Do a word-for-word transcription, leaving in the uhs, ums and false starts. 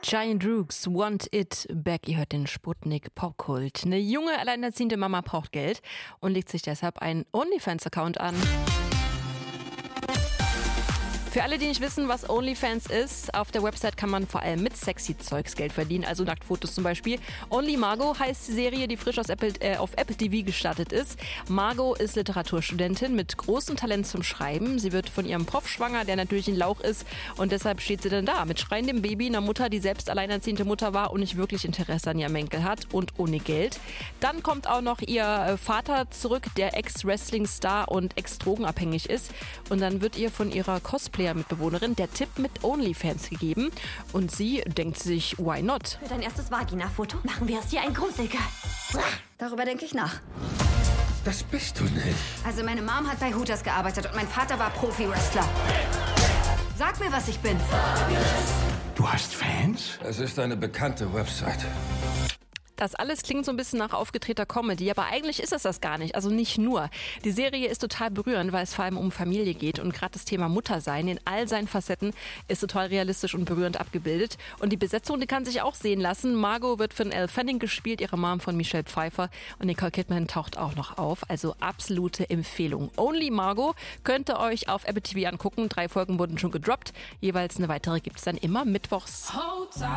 Giant Rooks, Want It Back. Ihr hört den Sputnik Popkult. Eine junge, alleinerziehende Mama braucht Geld und legt sich deshalb einen OnlyFans-Account an. Für alle, die nicht wissen, was OnlyFans ist, auf der Website kann man vor allem mit sexy Zeugs Geld verdienen, also Nacktfotos zum Beispiel. Only Margot heißt die Serie, die frisch aus Apple, äh, auf Apple T V gestartet ist. Margot ist Literaturstudentin mit großem Talent zum Schreiben. Sie wird von ihrem Prof schwanger, der natürlich ein Lauch ist, und deshalb steht sie dann da mit schreiendem Baby, einer Mutter, die selbst alleinerziehende Mutter war und nicht wirklich Interesse an ihrem Enkel hat und ohne Geld. Dann kommt auch noch ihr Vater zurück, der Ex-Wrestling-Star und ex-drogenabhängig ist, und dann wird ihr von ihrer Cosplay Mitbewohnerin der Tipp mit OnlyFans gegeben und sie denkt sich, why not? Für dein erstes Vagina-Foto machen wir aus dir ein Gruseliger. Darüber denke ich nach. Das bist du nicht. Also meine Mom hat bei Hooters gearbeitet und mein Vater war Profi-Wrestler. Sag mir, was ich bin. Du hast Fans? Es ist eine bekannte Website. Das alles klingt so ein bisschen nach aufgedrehter Comedy, aber eigentlich ist es das gar nicht, also nicht nur. Die Serie ist total berührend, weil es vor allem um Familie geht, und gerade das Thema Muttersein in all seinen Facetten ist total realistisch und berührend abgebildet. Und die Besetzung, die kann sich auch sehen lassen. Margot wird von Elle Fanning gespielt, ihre Mom von Michelle Pfeiffer, und Nicole Kidman taucht auch noch auf, also absolute Empfehlung. Only Margot könnt ihr euch auf Apple T V angucken, drei Folgen wurden schon gedroppt, jeweils eine weitere gibt es dann immer mittwochs.